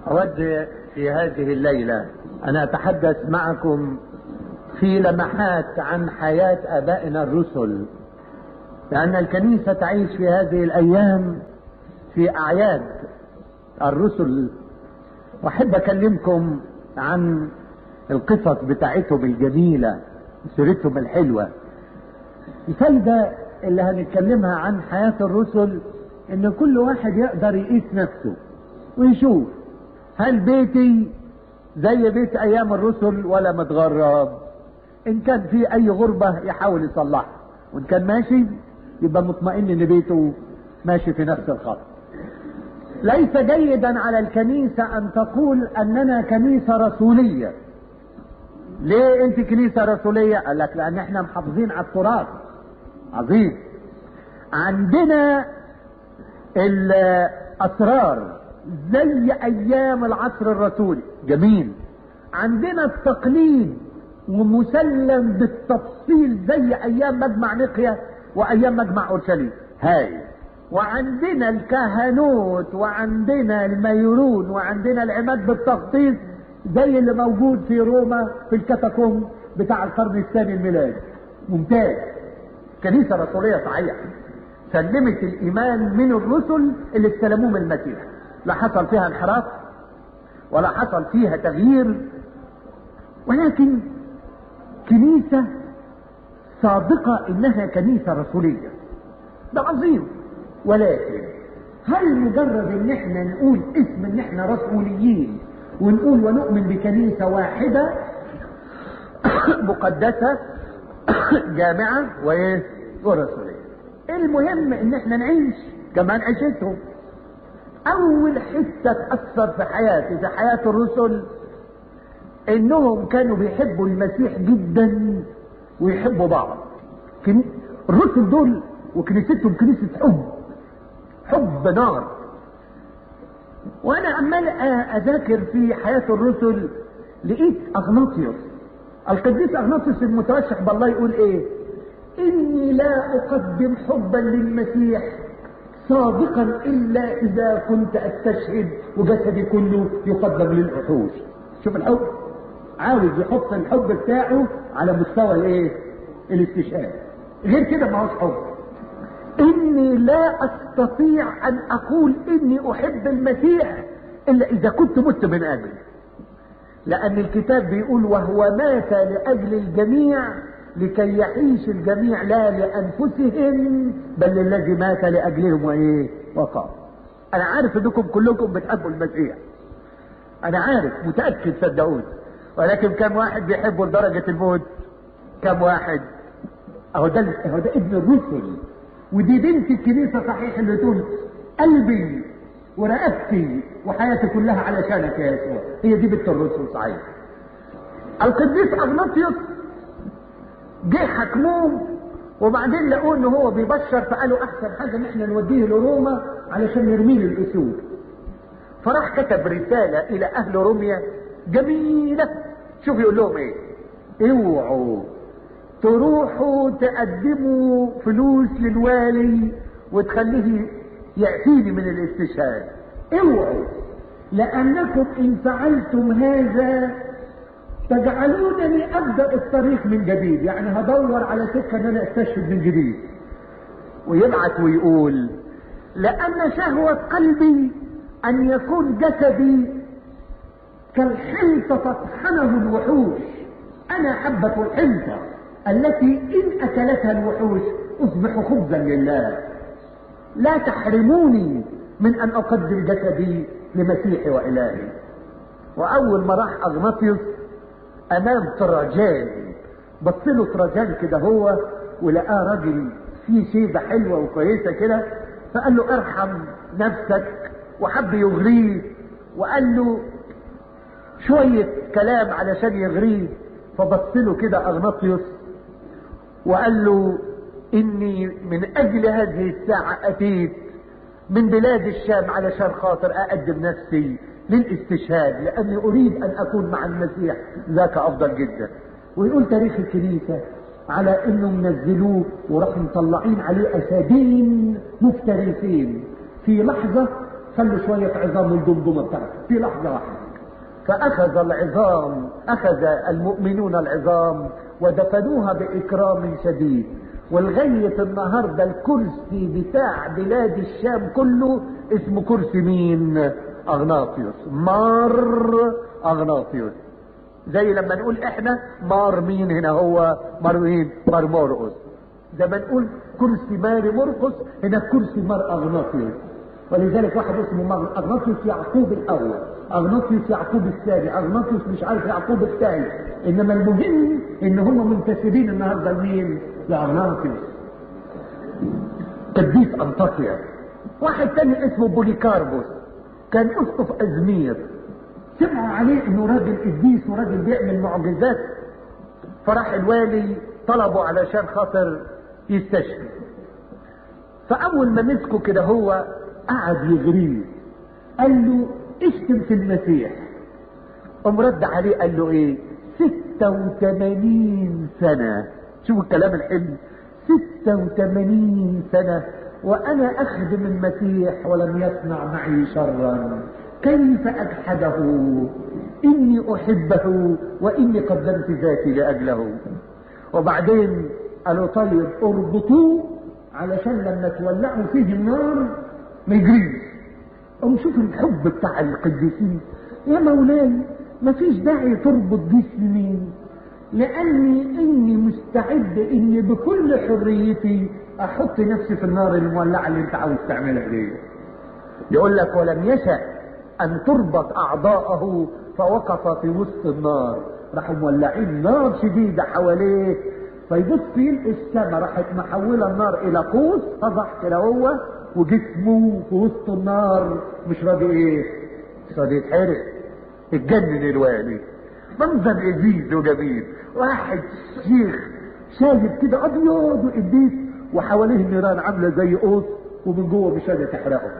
أود في هذه الليلة أن أتحدث معكم في لمحات عن حياة آبائنا الرسل، لأن الكنيسة تعيش في هذه الأيام في أعياد الرسل، وأحب أكلمكم عن القصص بتاعتهم الجميلة وسيرتهم الحلوة. الفايدة اللي هنتكلمها عن حياة الرسل إن كل واحد يقدر يقيس نفسه ويشوف هل بيتي زي بيت أيام الرسل ولا متغرب. إن كان في أي غربة يحاول يصلحها، وإن كان ماشي يبقى مطمئن إن بيته ماشي في نفس الخط. ليس جيدا على الكنيسة أن تقول أننا كنيسة رسولية. ليه أنت كنيسة رسولية؟ قال لك لأن احنا محافظين على التراث. عظيم. عندنا الأسرار زي أيام العصر الرسولي. جميل. عندنا التقليد ومسلم بالتفصيل زي أيام مجمع نقيا وأيام مجمع أورشليم. هاي. وعندنا الكهنوت وعندنا الميرون وعندنا العماد بالتخطيط زي اللي موجود في روما في الكاتاكوم بتاع القرن الثاني الميلادي. ممتاز. كنيسة رسولية صحيحة، سلمت الإيمان من الرسل اللي استلموه من المسيح، لا حصل فيها انحراف ولا حصل فيها تغيير، ولكن كنيسة صادقة إنها كنيسة رسولية. ده عظيم. ولكن هل مجرد ان احنا نقول اسم ان احنا رسوليين ونقول ونؤمن بكنيسة واحدة مقدسة جامعة ورسولية؟ المهم ان احنا نعيش كمان عيشتهم. اول حتة تأثر في حياة الرسل انهم كانوا بيحبوا المسيح جدا ويحبوا بعض. الرسل دول وكنيستهم كنيسة حب نار. وانا عمال اذاكر في حياة الرسل لقيت اغناطيوس، القديس اغناطيوس المترشح بالله، يقول ايه؟ اني لا اقدم حبا للمسيح صادقا الا اذا كنت استشهد وجسدي كله يقدم للوحوش. شوف الحب، عاوز يحط الحب بتاعه على مستوى الايه؟ الاستشهاد. غير كده ما هوش حب. اني لا استطيع ان اقول اني احب المسيح الا اذا كنت مت من اجله، لان الكتاب بيقول وهو مات لاجل الجميع لكي يعيش الجميع لا لانفسهم بل للذي مات لاجلهم وايه وقام. انا عارف انكم كلكم بتحبوا المسيح، انا عارف متاكد صدقوني، ولكن كم واحد بيحبه لدرجه الموت؟ كم واحد؟ اهو ده ابن الرسل. ودي بنت الكنيسة صحيح اللي تقول قلبي ورقبتي وحياتي كلها علشانك يا يسوع. هي دي بنت الرسل صحيح. القديس اغناطيوس جه حكموه وبعدين لقوه ان هو بيبشر، فقالوا احسن حاجة ان احنا نوديه لروما علشان نرميه للاسود. فراح كتب رسالة الى اهل روميا جميلة. شوف يقول لهم ايه؟ اوعوا تروحوا تقدموا فلوس للوالي وتخليه يأتيني من الاستشهاد. اوعوا، لانكم ان فعلتم هذا تجعلونني ابدأ الطريق من جديد، يعني هدور على سكة ان انا استشهد من جديد. ويبعث ويقول لان شهوة قلبي ان يكون جسدي كالحنطة تطحنه الوحوش. انا حبة الحنطة التي إن أكلتها الوحوش أصبح خبزا لله. لا تحرموني من أن أقدم جسدي لمسيحي وإلهي. وأول ما راح أغناطيوس أمام طرجان، بصله طرجان كده هو ولقاه راجل فيه شيبة حلوة وكويسة كده، فقال له ارحم نفسك، وحب يغريه وقال له شوية كلام علشان يغريه. فبصله كده أغناطيوس وقال له اني من اجل هذه الساعة اتيت من بلاد الشام علشان خاطر اقدم نفسي للاستشهاد، لاني اريد ان اكون مع المسيح، ذاك افضل جدا. ويقول تاريخ الكنيسة على انهم نزلوه وراحوا مطلعين عليه اسدين مفترسين. في لحظة خلوا شوية عظام الجمجمة بتاعته في لحظة واحدة. فأخذ العظام، أخذ المؤمنون العظام ودفنوها بإكرام شديد. ولغاية النهاردة الكرسي بتاع بلاد الشام كله اسمه كرسي مين؟ أغناطيوس، مار أغناطيوس. زي لما نقول احنا مار مين هنا؟ هو مار مين؟ مار مرقس. زي ما نقول كرسي ماري مرقس، هنا كرسي مار أغناطيوس. ولذلك واحد اسمه أغناطيوس يعقوب الأول، أغناطيوس يعقوب الثاني، أغناطيوس مش عارف يعقوب الثالث. إنما المهم إن هم منتسبين النهارده لمين؟ لأغناطيوس قديس أنطاكيا. واحد تاني اسمه بوليكاربوس كان أسقف أزمير. سمعوا عليه إنه راجل قديس وراجل بيعمل معجزات، فراح الوالي طلبه علشان خاطر يستشفي. فأول ما مسكه كده هو قعد يغريه، قال له اشتم في المسيح. قام رد عليه قال له ايه؟ 86 سنة. شوفوا الكلام الحلو، 86 سنة وانا اخدم المسيح ولم يصنع معي شرا، كيف اجحده؟ اني احبه واني قدمت ذاتي لاجله. وبعدين قالوا طيب اربطوه علشان لما تولعوا فيه النار ما يجريش. قوم شوف الحب بتاع القديسين. يا مولاي ما فيش داعي تربط جسمي، لاني مستعد اني بكل حريتي احط نفسي في النار المولعه اللي انت عاوز تعملها دي. يقول لك ولم يشأ ان تربط اعضاءه فوقف في وسط النار، راحوا مولعين نار شديده حواليه، فيبص يلقى السما راحت محوله النار الى قوس، فضح كده هو وجسمه في وسط النار مش راضي ايه؟ مش راضي يتحرق. اتجنن الوالي. منظر لذيذ وجميل، واحد شيخ شايب كده ابيض وقديس وحواليه النيران عامله زي قوس ومن جوه مش قادره تحرقه.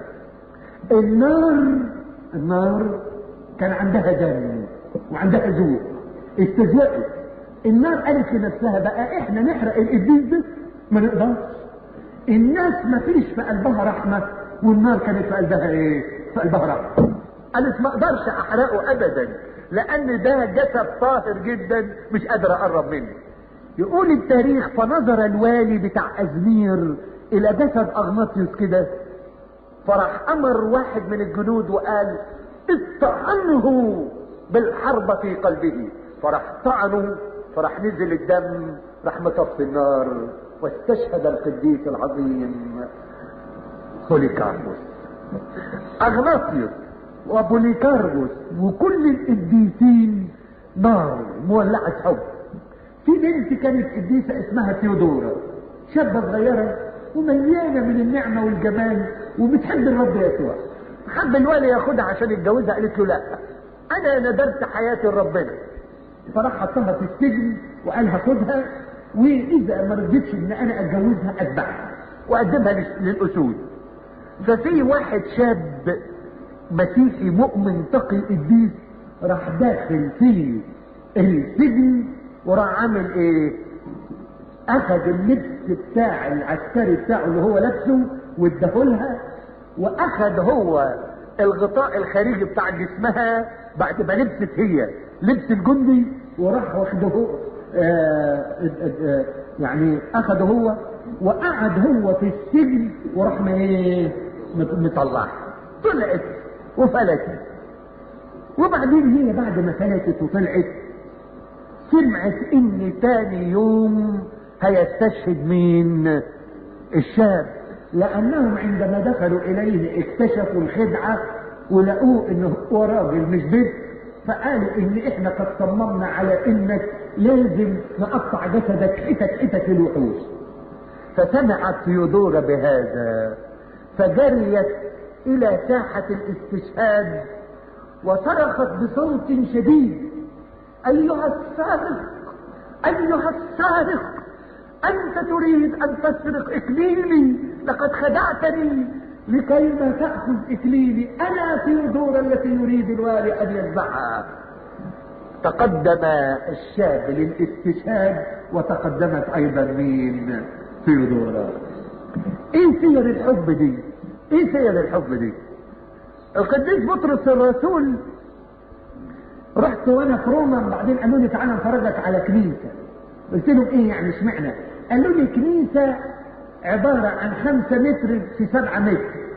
النار كان عندها دم وعندها ذوق، استذاقت. النار قالت لنفسها بقى احنا نحرق القديس ده؟ ما نقدرش. الناس ما فيش في قلبها رحمه، والنار كانت في قلبها ايه؟ في قلبها رحمه. قالت ما اقدرش احرقه ابدا، لان ده جسد طاهر جدا مش قادر اقرب منه. يقول التاريخ فنظر الوالي بتاع ازمير الى جسد اغناطيوس كده، فراح امر واحد من الجنود وقال اطعنه بالحربة في قلبه. فراح طعنه، فراح نزل الدم، راح مطفي النار، واستشهد القديس العظيم بوليكاربوس. اغناطيوس وبوليكاربوس وكل القديسين نار مولعة حب. في بنت كانت قديسة اسمها ثيودورا، شابة صغيرة ومليانة من النعمة والجمال وبتحب الرب يسوع. حب الوالي ياخدها عشان يتجوزها، قالت له لا، انا ندرت حياتي لربنا. فراح حطها في السجن وقال هاخدها، واذا ما رضيتش ان انا اتجوزها اتبعها واقدمها للاسود. ففي واحد شاب مسيحي مؤمن تقي قديس راح داخل في السجن وراح عامل ايه؟ اخذ اللبس بتاع العسكري بتاعه اللي هو لابسه واداهولها، واخذ هو الغطاء الخارجي بتاع جسمها بعد ما لبست هي لبس الجندي، وراح واخده يعني اخده هو وقعد هو في السجن، وراح مطلعها. طلعت وفلتت. وبعدين هي بعد ما فلتت وطلعت سمعت ان تاني يوم هيستشهد مين؟ الشاب. لانهم عندما دخلوا اليه اكتشفوا الخدعة ولقوه انه هو راجل مش بنت، فقالوا ان احنا قد صممنا على انك لازم نقطع جسدك حتت الوحوش. فسمعت ثيودورا بهذا فجريت الى ساحة الاستشهاد وصرخت بصوت شديد: ايها السارق، ايها السارق، انت تريد ان تسرق اكليلي، لقد خدعتني لكي ما تأخذ اكليلي، انا ثيودورا التي يريد الوالي ان يذبحها. تقدم الشاب للاستشهاد وتقدمت ايضا مين؟ ثيودورا. ايه سير الحب دي؟ ايه سير الحب دي؟ القديس بطرس الرسول رحت وانا في روما، بعدين قالوا لي تعالى نفرجك على كنيسه. قلت لهم ايه يعني اشمعنى؟ قالوا لي كنيسه عباره عن 5 متر في 7 متر،